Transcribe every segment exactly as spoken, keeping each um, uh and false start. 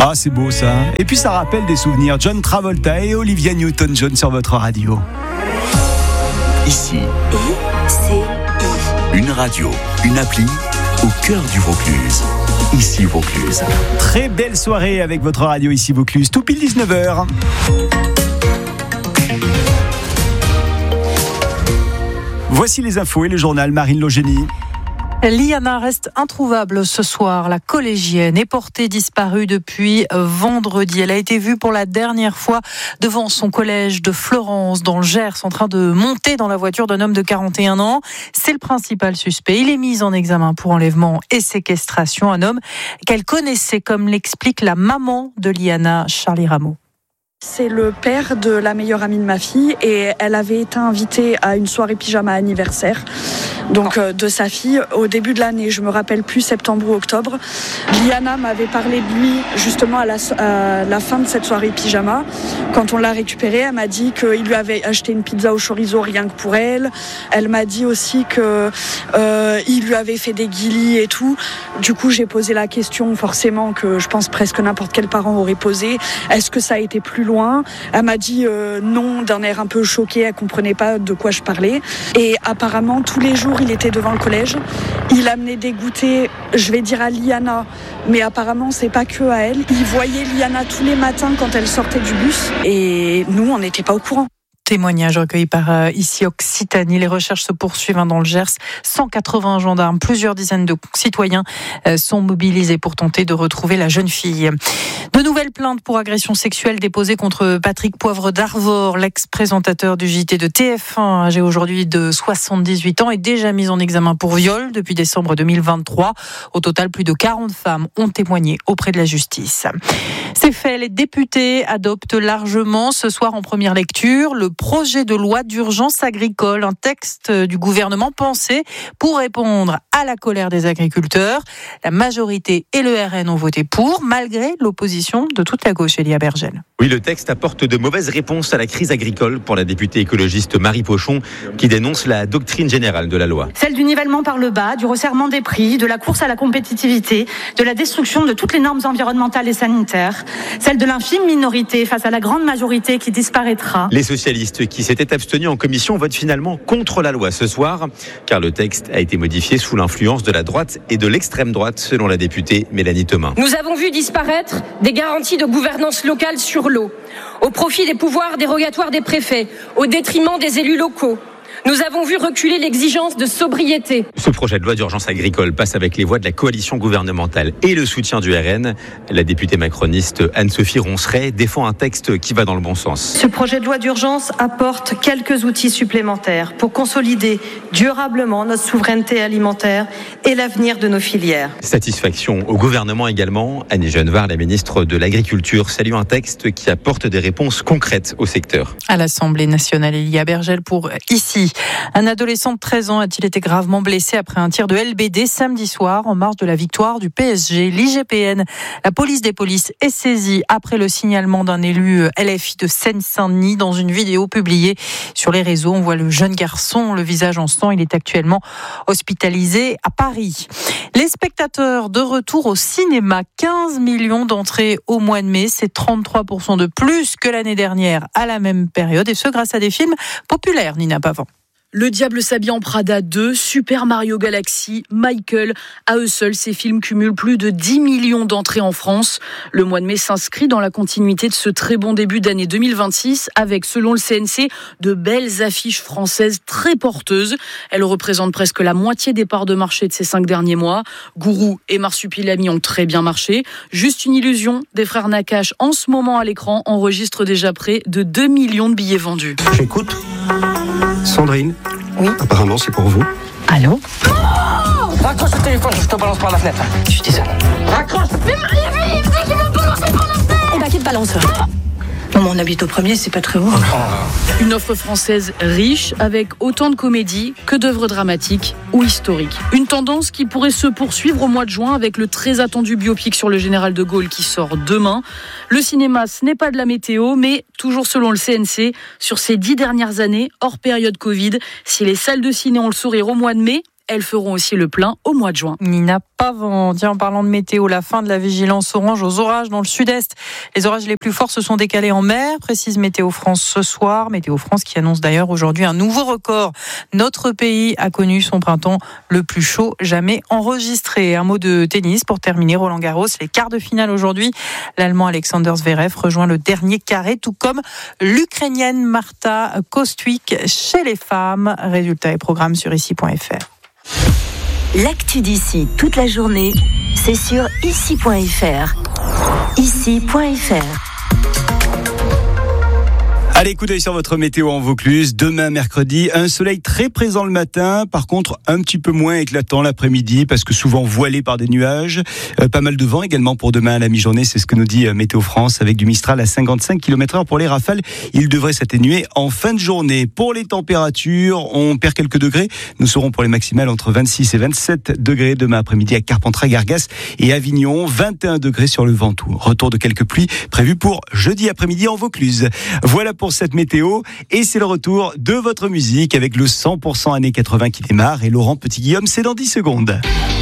Ah, c'est beau ça. Et puis ça rappelle des souvenirs. John Travolta et Olivia Newton-John sur votre radio. Ici, I C I. une radio, une appli au cœur du Vaucluse. Ici Vaucluse. Très belle soirée avec votre radio Ici Vaucluse. Tout pile dix-neuf heures. Voici les infos et le journal Marine Logénie. Liana reste introuvable ce soir. La collégienne est portée disparue depuis vendredi. Elle a été vue pour la dernière fois devant son collège de Florence, dans le Gers, en train de monter dans la voiture d'un homme de quarante et un ans. C'est le principal suspect. Il est mis en examen pour enlèvement et séquestration. Un homme qu'elle connaissait, comme l'explique la maman de Liana, Charlie Rameau. C'est le père de la meilleure amie de ma fille et elle avait été invitée à une soirée pyjama anniversaire donc euh, de sa fille au début de l'année, je me rappelle plus, septembre ou octobre. Liana m'avait parlé de lui justement à la, à la fin de cette soirée pyjama. Quand on l'a récupéré, elle m'a dit qu'il lui avait acheté une pizza au chorizo rien que pour elle. Elle m'a dit aussi qu'il euh, lui avait fait des guilis et tout. Du coup, j'ai posé la question forcément que je pense presque n'importe quel parent aurait posé. Est-ce que ça a été plus loin ? Elle m'a dit euh, non d'un air un peu choqué, elle comprenait pas de quoi je parlais. Et apparemment, tous les jours, il était devant le collège. Il amenait des goûters, je vais dire à Liana, mais apparemment, c'est pas que à elle. Il voyait Liana tous les matins quand elle sortait du bus. Et nous, on n'était pas au courant. Témoignage recueilli par euh, ici Occitanie. Les recherches se poursuivent hein, dans le Gers. cent quatre-vingts gendarmes, plusieurs dizaines de citoyens euh, sont mobilisés pour tenter de retrouver la jeune fille. De nouvelles plaintes pour agression sexuelle déposées contre Patrick Poivre d'Arvor, l'ex-présentateur du J T de T F un, âgé aujourd'hui de soixante-dix-huit ans, est déjà mis en examen pour viol depuis décembre deux mille vingt-trois. Au total, plus de quarante femmes ont témoigné auprès de la justice. C'est fait, les députés adoptent largement ce soir en première lecture le projet de loi d'urgence agricole, un texte du gouvernement pensé pour répondre à la colère des agriculteurs. La majorité et le R N ont voté pour, malgré l'opposition de toute la gauche. Elia Bergel. Oui, le texte apporte de mauvaises réponses à la crise agricole pour la députée écologiste Marie Pochon, qui dénonce la doctrine générale de la loi. Celle du nivellement par le bas, du resserrement des prix, de la course à la compétitivité, de la destruction de toutes les normes environnementales et sanitaires, celle de l'infime minorité face à la grande majorité qui disparaîtra. Les socialistes qui s'étaient abstenus en commission votent finalement contre la loi ce soir, car le texte a été modifié sous l'influence de la droite et de l'extrême droite, selon la députée Mélanie Thomas. Nous avons vu disparaître des garanties de gouvernance locale sur l'eau, au profit des pouvoirs dérogatoires des préfets, au détriment des élus locaux. Nous avons vu reculer l'exigence de sobriété. Ce projet de loi d'urgence agricole passe avec les voix de la coalition gouvernementale et le soutien du R N. La députée macroniste Anne-Sophie Ronceret défend un texte qui va dans le bon sens. Ce projet de loi d'urgence apporte quelques outils supplémentaires pour consolider durablement notre souveraineté alimentaire et l'avenir de nos filières. Satisfaction au gouvernement également. Annie Genevard, la ministre de l'Agriculture, salue un texte qui apporte des réponses concrètes au secteur. À l'Assemblée nationale, Elia Bergel pour ici. Un adolescent de treize ans a-t-il été gravement blessé après un tir de L B D samedi soir en marge de la victoire du P S G. L'I G P N, la police des polices, est saisie après le signalement d'un élu L F I de Seine-Saint-Denis. Dans une vidéo publiée sur les réseaux, on voit le jeune garçon, le visage en sang. Il est actuellement hospitalisé à Paris. Les spectateurs de retour au cinéma, quinze millions d'entrées au mois de mai. C'est trente-trois pour cent de plus que l'année dernière à la même période. Et ce, grâce à des films populaires, Nina Pavant. Le Diable s'habille en Prada deux, Super Mario Galaxy, Michael. À eux seuls, ces films cumulent plus de dix millions d'entrées en France. Le mois de mai s'inscrit dans la continuité de ce très bon début d'année deux mille vingt-six avec, selon le C N C, de belles affiches françaises très porteuses. Elles représentent presque la moitié des parts de marché de ces cinq derniers mois. Gourou et Marsupilami ont très bien marché. Juste une illusion, des frères Nakache en ce moment à l'écran enregistrent déjà près de deux millions de billets vendus. J'écoute. Sandrine. Oui. Apparemment, c'est pour vous. Allô? Oh, raccroche le téléphone, je te balance par la fenêtre. Je suis désolée. Raccroche. Mais Marie, il me dit qu'il va me balancer par la fenêtre. Eh ben, qui te balance? Non, mais on habite au premier, c'est pas très haut. Une offre française riche, avec autant de comédies que d'œuvres dramatiques ou historiques. Une tendance qui pourrait se poursuivre au mois de juin avec le très attendu biopic sur le général de Gaulle qui sort demain. Le cinéma, ce n'est pas de la météo, mais toujours selon le C N C, sur ces dix dernières années, hors période Covid, si les salles de ciné ont le sourire au mois de mai, elles feront aussi le plein au mois de juin. Nina Pavant, tiens, en parlant de météo, la fin de la vigilance orange aux orages dans le sud-est. Les orages les plus forts se sont décalés en mer, précise Météo France ce soir. Météo France qui annonce d'ailleurs aujourd'hui un nouveau record. Notre pays a connu son printemps le plus chaud jamais enregistré. Un mot de tennis pour terminer, Roland Garros. Les quarts de finale aujourd'hui. L'Allemand Alexander Zverev rejoint le dernier carré, tout comme l'Ukrainienne Marta Kostyuk chez les femmes. Résultats et programmes sur ici point f r. L'actu d'ici toute la journée, c'est sur ici point f r. ici point f r. Allez, coup d'œil sur votre météo en Vaucluse. Demain, mercredi, un soleil très présent le matin. Par contre, un petit peu moins éclatant l'après-midi parce que souvent voilé par des nuages. Euh, pas mal de vent également pour demain à la mi-journée. C'est ce que nous dit euh, Météo France avec du Mistral à cinquante-cinq kilomètres heure pour les rafales. Il devrait s'atténuer en fin de journée. Pour les températures, on perd quelques degrés. Nous serons pour les maximales entre vingt-six et vingt-sept degrés demain après-midi à Carpentras, Gargas et Avignon. vingt et un degrés sur le Ventoux. Retour de quelques pluies prévues pour jeudi après-midi en Vaucluse. Voilà pour cette météo et c'est le retour de votre musique avec le cent pour cent années quatre-vingts qui démarre et Laurent Petit-Guillaume, c'est dans dix secondes.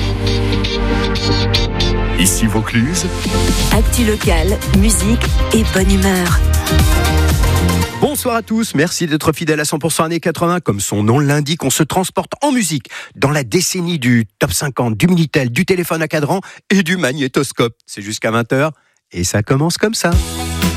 Ici Vaucluse. Actu locale, musique et bonne humeur. Bonsoir à tous, merci d'être fidèles à cent pour cent années quatre-vingts. Comme son nom l'indique, on se transporte en musique dans la décennie du top cinquante, du Minitel, du téléphone à cadran et du magnétoscope. C'est jusqu'à vingt heures et ça commence comme ça.